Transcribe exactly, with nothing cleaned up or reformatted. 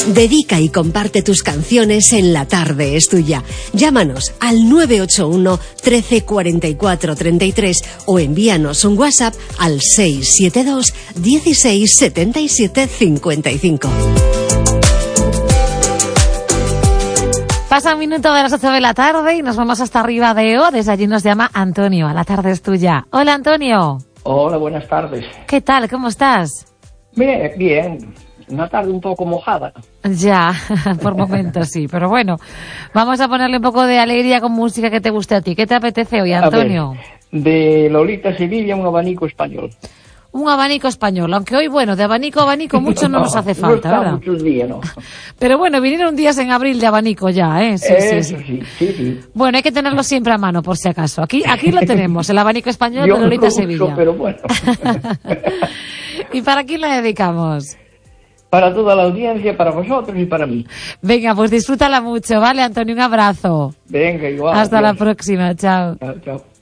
Dedica y comparte tus canciones en La Tarde es Tuya. Llámanos al nueve ocho uno, trece, cuarenta y cuatro, treinta y tres o envíanos un WhatsApp al seis siete dos, dieciséis, setenta y siete, cincuenta y cinco. Pasa un minuto de las ocho de la tarde y nos vamos hasta arriba de O. Desde allí nos llama Antonio. A La Tarde es Tuya. Hola, Antonio. Hola, buenas tardes. ¿Qué tal? ¿Cómo estás? Bien, bien. Una tarde un poco mojada. Ya, por momentos sí. Pero bueno, vamos a ponerle un poco de alegría con música que te guste a ti. ¿Qué te apetece hoy, Antonio? A ver, de Lolita Sevilla, un abanico español. Un abanico español, aunque hoy, bueno, de abanico a abanico mucho no, no nos hace falta, no ¿verdad? Muchos días, no. Pero bueno, vinieron días en abril de abanico ya, ¿eh? Sí, Eso sí, sí, sí, sí. Bueno, hay que tenerlo siempre a mano, por si acaso. Aquí aquí lo tenemos, el abanico español Yo de Lolita lo uso, Sevilla. pero bueno. ¿Y para quién la dedicamos? Para toda la audiencia, para vosotros y para mí. Venga, pues disfrútala mucho, ¿vale, Antonio? Un abrazo. Venga, igual. Hasta Dios. la próxima, chao. Chao, chao.